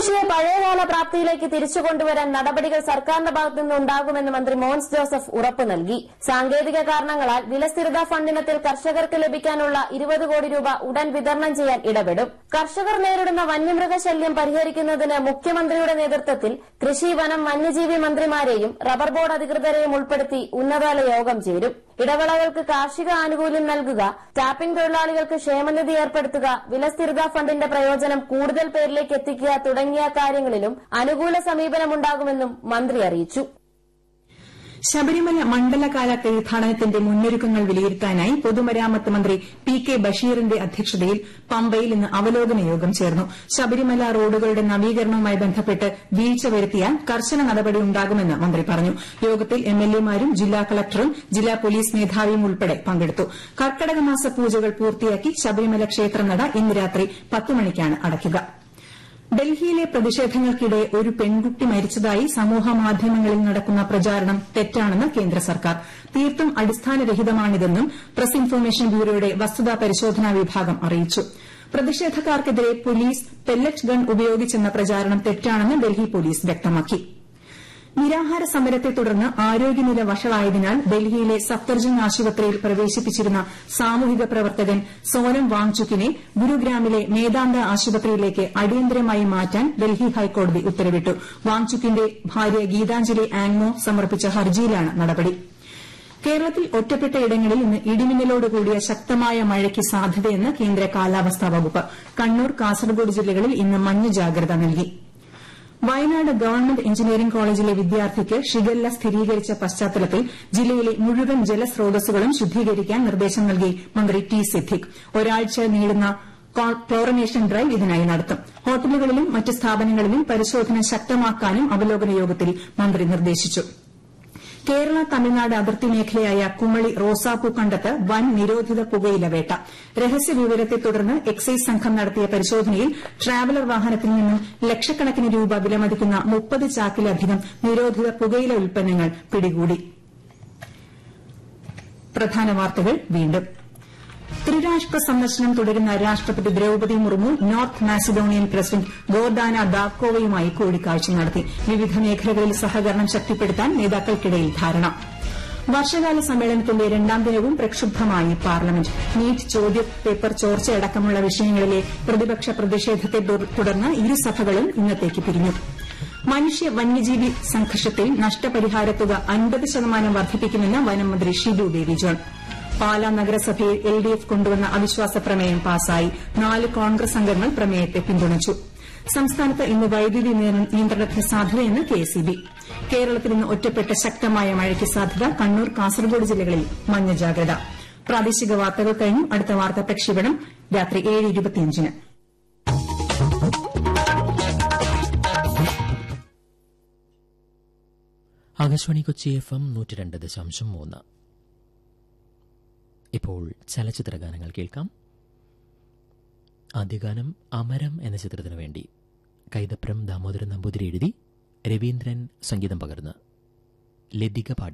നെൽകൃഷിയെ പഴയകാല പ്രാപ്തിയിലേക്ക് തിരിച്ചുകൊണ്ടുവരാൻ നടപടികൾ സർക്കാരിന്റെ ഭാഗത്തുനിന്നുണ്ടാകുമെന്ന് മന്ത്രി മോൻസ് ജോസഫ് ഉറപ്പു നൽകി. സാങ്കേതിക കാരണങ്ങളാൽ വിലസ്ഥിരതാ ഫണ്ടിനത്തിൽ കർഷകർക്ക് ലഭിക്കാനുള്ള 20 കോടി രൂപ ഉടൻ വിതരണം ചെയ്യാൻ ഇടപെടും. കർഷകർ നേരിടുന്ന വന്യമൃഗശല്യം പരിഹരിക്കുന്നതിന് മുഖ്യമന്ത്രിയുടെ നേതൃത്വത്തിൽ കൃഷി, വനം, വന്യജീവി മന്ത്രിമാരെയും റബ്ബർ ബോർഡ് അധികൃതരെയും ഉൾപ്പെടുത്തി ഉന്നതതല യോഗം ചേരും. ഇടവേളകൾക്ക് കാർഷിക ആനുകൂല്യം നൽകുക, ടാപ്പിംഗ് തൊഴിലാളികൾക്ക് ക്ഷേമനിധി ഏർപ്പെടുത്തുക, വിലസ്ഥിരതാ ഫണ്ടിന്റെ പ്രയോജനം കൂടുതൽ പേരിലേക്ക് എത്തിക്കുക തുടങ്ങിയ കാര്യങ്ങളിലും അനുകൂല സമീപനമുണ്ടാകുമെന്നും മന്ത്രി അറിയിച്ചു. ശബരിമല മണ്ഡലകാല തീർത്ഥാടനത്തിന്റെ മുന്നൊരുക്കങ്ങൾ വിലയിരുത്താനായി പൊതുമരാമത്ത് മന്ത്രി പി കെ ബഷീറിന്റെ അധ്യക്ഷതയിൽ പമ്പയിൽ ഇന്ന് അവലോകന യോഗം ചേർന്നു. ശബരിമല റോഡുകളുടെ നവീകരണവുമായി ബന്ധപ്പെട്ട് വീഴ്ച വരുത്തിയാൽ കർശന നടപടി ഉണ്ടാകുമെന്ന് മന്ത്രി പറഞ്ഞു. യോഗത്തിൽ എംഎൽഎമാരും ജില്ലാ കളക്ടറും ജില്ലാ പോലീസ് മേധാവിയും ഉൾപ്പെടെ പങ്കെടുത്തു. കർക്കടകമാസ പൂജകൾ പൂർത്തിയാക്കി ശബരിമല ക്ഷേത്രനട ഇന്ന് രാത്രി 10 മണിക്കാണ് അടയ്ക്കുക. ഡൽഹിയിലെ പ്രതിഷേധങ്ങൾക്കിടെ ഒരു പെൺകുട്ടി മരിച്ചതായി സമൂഹമാധ്യമങ്ങളിൽ നടക്കുന്ന പ്രചാരണം തെറ്റാണെന്ന് കേന്ദ്ര സർക്കാർ. തീർത്തും അടിസ്ഥാനരഹിതമാണിതെന്നും പ്രസ് ഇൻഫർമേഷൻ ബ്യൂറോയുടെ വസ്തുതാ പരിശോധനാ വിഭാഗം അറിയിച്ചു. പ്രതിഷേധക്കാർക്കെതിരെ പോലീസ് പെല്ലറ്റ് ഗൺ ഉപയോഗിച്ചെന്ന പ്രചാരണം തെറ്റാണെന്ന് ഡൽഹി പോലീസ് വ്യക്തമാക്കി. നിരാഹാര സമരത്തെ തുടർന്ന് ആരോഗ്യനില വഷളായതിനാൽ ഡൽഹിയിലെ സഫ്ദർജംഗ് ആശുപത്രിയിൽ പ്രവേശിപ്പിച്ചിരുന്ന സാമൂഹിക പ്രവർത്തകൻ സോനം വാങ്ചുക്കിനെ ഗുരുഗ്രാമിലെ മേദാന്ത ആശുപത്രിയിലേക്ക് അടിയന്തരമായി മാറ്റാൻ ഡൽഹി ഹൈക്കോടതി ഉത്തരവിട്ടു. വാങ്ചുക്കിന്റെ ഭാര്യ ഗീതാഞ്ജലി ആങ്മോ സമർപ്പിച്ച ഹർജിയിലാണ് നടപടി. കേരളത്തിൽ ഒറ്റപ്പെട്ട ഇടങ്ങളിൽ ഇന്ന് ഇടിമിന്നലോടുകൂടിയ ശക്തമായ മഴയ്ക്ക് സാധ്യതയെന്ന് കേന്ദ്ര കാലാവസ്ഥാ വകുപ്പ്. കണ്ണൂർ, കാസർഗോഡ് ജില്ലകളിൽ ഇന്ന് മഞ്ഞ ജാഗ്രത നൽകി. വയനാട് ഗവൺമെന്റ് എഞ്ചിനീയറിംഗ് കോളേജിലെ വിദ്യാർത്ഥിക്ക് ഷിഗല്ല സ്ഥിരീകരിച്ച പശ്ചാത്തലത്തിൽ ജില്ലയിലെ മുഴുവൻ ജലസ്രോതസ്സുകളും ശുദ്ധീകരിക്കാൻ നിർദ്ദേശം നൽകി മന്ത്രി ടി സിദ്ദിഖ്. ഒരാഴ്ച നീളുന്ന ക്ലോറിനേഷൻ ഡ്രൈവ് ഇതിനായി നടത്തും. ഹോട്ടലുകളിലും മറ്റ് സ്ഥാപനങ്ങളിലും പരിശോധന ശക്തമാക്കാനും അവലോകന യോഗത്തിൽ മന്ത്രി നിർദ്ദേശിച്ചു. കേരള തമിഴ്നാട് അതിർത്തി മേഖലയായ കുമളി റോസാപ്പൂ കണ്ടത്ത് വൻ നിരോധിത പുകയില വേട്ട. രഹസ്യവിവരത്തെ തുടർന്ന് എക്സൈസ് സംഘം നടത്തിയ പരിശോധനയിൽ ട്രാവലർ വാഹനത്തിൽ നിന്നും ലക്ഷക്കണക്കിന് രൂപ വിലമതിക്കുന്ന 30 ചാക്കിലധികം നിരോധിത പുകയില ഉൽപ്പന്നങ്ങൾ പിടികൂടി. പ്രധാന വാർത്തകൾ വീണ്ടും. ത്രിരാഷ്ട്ര സന്ദർശനം തുടരുന്ന രാഷ്ട്രപതി Draupadi Murmu north Macedonian president Gordana ദാവ്കോവയുമായി കൂടിക്കാഴ്ച നടത്തി. വിവിധ മേഖലകളിൽ സഹകരണം ശക്തിപ്പെടുത്താൻ നേതാക്കൾക്കിടയിൽ ധാരണ. വർഷകാല സമ്മേളനത്തിന്റെ 2ാം ദിനവും പ്രക്ഷുബ്ധമായി പാർലമെന്റ്. നീറ്റ് ചോദ്യപേപ്പർ ചോർച്ചയടക്കമുള്ള വിഷയങ്ങളിലെ പ്രതിപക്ഷ പ്രതിഷേധത്തെ തുടർന്ന് ഇരുസഭകളും ഇന്നത്തേക്ക് പിരിഞ്ഞു. മനുഷ്യ വന്യജീവി സംഘർഷത്തിൽ നഷ്ടപരിഹാരത്തുക 50% വർദ്ധിപ്പിക്കുമെന്ന് വനംമന്ത്രി ഷിബു ബേബി ജോൺ. പാലാ നഗരസഭയിൽ എൽഡിഎഫ് കൊണ്ടുവന്ന അവിശ്വാസ പ്രമേയം പാസായി. 4 കോൺഗ്രസ് അംഗങ്ങൾ പ്രമേയത്തെ പിന്തുണച്ചു. സംസ്ഥാനത്ത് ഇന്ന് വൈദ്യുതി നിയന്ത്രണത്തിന് സാധ്യതയെന്ന് കെഎസ്ഇബി. കേരളത്തിൽ ഇന്ന് ഒറ്റപ്പെട്ട ശക്തമായ മഴയ്ക്ക് സാധ്യത. കണ്ണൂർ, കാസർഗോഡ് ജില്ലകളിൽ മഞ്ഞ ജാഗ്രത. പ്രാദേശിക വാർത്തകൾ കഴിഞ്ഞു. അടുത്ത വാർത്താ പ്രക്ഷേപണം രാത്രി 7:25. ആകാശവാണി കൊച്ചി FM 102.3. ഇപ്പോൾ ചലച്ചിത്ര ഗാനങ്ങൾ കേൾക്കാം. ആദ്യഗാനം അമരം എന്ന ചിത്രത്തിനു വേണ്ടി കൈതപ്രം ദാമോദരൻ നമ്പൂതിരി എഴുതി രവീന്ദ്രൻ സംഗീതം പകർന്ന് ലതിക പാടി.